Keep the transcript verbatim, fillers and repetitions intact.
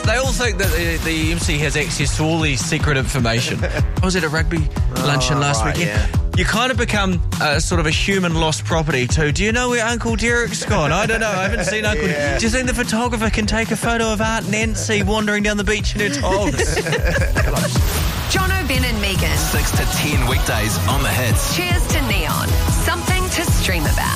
They all think that the, the M C has access to all these secret information. I was at a rugby luncheon Oh, last right, weekend. yeah. You kind of become uh, sort of a human lost property too. Do you know where Uncle Derek's gone? I don't know. I haven't seen Uncle. Yeah. Do you think the photographer can take a photo of Aunt Nancy wandering down the beach in her togs? John O'Ben and Megan. six to ten weekdays on the Hits. Cheers to Neon. Something to stream about.